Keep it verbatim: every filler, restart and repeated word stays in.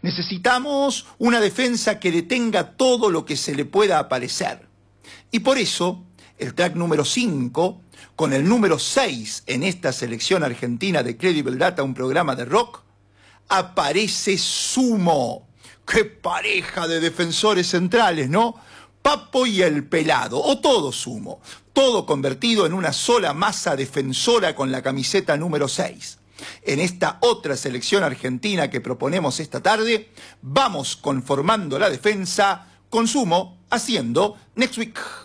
Necesitamos una defensa que detenga todo lo que se le pueda aparecer. Y por eso, el track número cinco, con el número seis en esta selección argentina de Credible Data, un programa de rock, aparece Sumo. ¡Qué pareja de defensores centrales!, ¿no? Papo y el Pelado, o todo Sumo, todo convertido en una sola masa defensora con la camiseta número seis. En esta otra selección argentina que proponemos esta tarde, vamos conformando la defensa con Sumo haciendo Next Week.